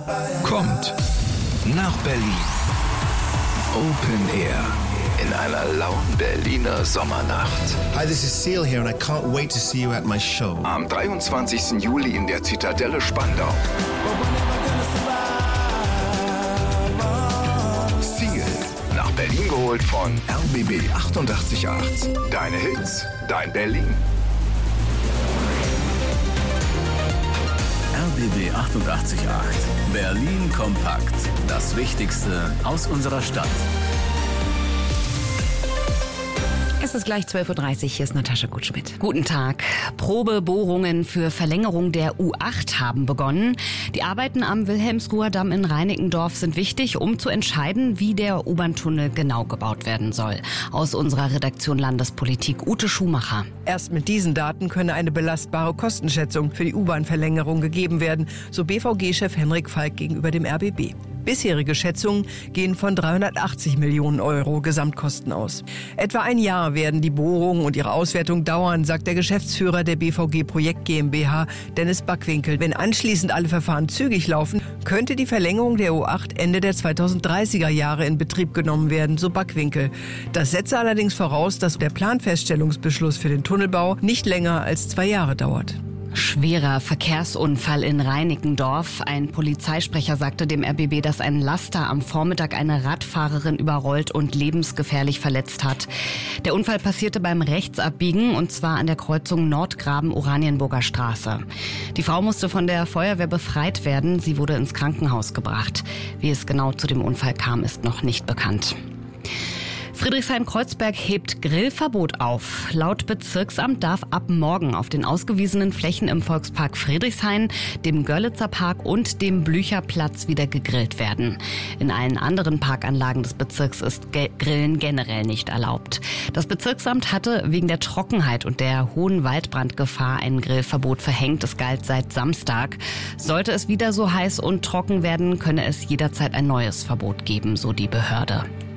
kommt nach Berlin. Open Air in einer lauen Berliner Sommernacht. Hi, this is Seal here and I can't wait to see you at my show. Am 23. Juli in der Zitadelle Spandau. Seal, nach Berlin geholt von RBB 88.8. Deine Hits, dein Berlin. RBB 88.8. Berlin kompakt. Das Wichtigste aus unserer Stadt. Es ist gleich 12.30 Uhr, hier ist Natascha Gutschmidt. Guten Tag. Probebohrungen für Verlängerung der U8 haben begonnen. Die Arbeiten am Wilhelmsruher Damm in Reinickendorf sind wichtig, um zu entscheiden, wie der U-Bahn-Tunnel genau gebaut werden soll. Aus unserer Redaktion Landespolitik Ute Schumacher. Erst mit diesen Daten könne eine belastbare Kostenschätzung für die U-Bahn-Verlängerung gegeben werden, so BVG-Chef Henrik Falk gegenüber dem RBB. Bisherige Schätzungen gehen von 380 Millionen Euro Gesamtkosten aus. Etwa ein Jahr werden die Bohrungen und ihre Auswertung dauern, sagt der Geschäftsführer der BVG Projekt GmbH, Dennis Backwinkel. Wenn anschließend alle Verfahren zügig laufen, könnte die Verlängerung der U8 Ende der 2030er Jahre in Betrieb genommen werden, so Backwinkel. Das setze allerdings voraus, dass der Planfeststellungsbeschluss für den Tunnelbau nicht länger als 2 Jahre dauert. Schwerer Verkehrsunfall in Reinickendorf. Ein Polizeisprecher sagte dem RBB, dass ein Laster am Vormittag eine Radfahrerin überrollt und lebensgefährlich verletzt hat. Der Unfall passierte beim Rechtsabbiegen und zwar an der Kreuzung Nordgraben-Oranienburger Straße. Die Frau musste von der Feuerwehr befreit werden. Sie wurde ins Krankenhaus gebracht. Wie es genau zu dem Unfall kam, ist noch nicht bekannt. Friedrichshain-Kreuzberg hebt Grillverbot auf. Laut Bezirksamt darf ab morgen auf den ausgewiesenen Flächen im Volkspark Friedrichshain, dem Görlitzer Park und dem Blücherplatz wieder gegrillt werden. In allen anderen Parkanlagen des Bezirks ist Grillen generell nicht erlaubt. Das Bezirksamt hatte wegen der Trockenheit und der hohen Waldbrandgefahr ein Grillverbot verhängt. Es galt seit Samstag. Sollte es wieder so heiß und trocken werden, könne es jederzeit ein neues Verbot geben, so die Behörde.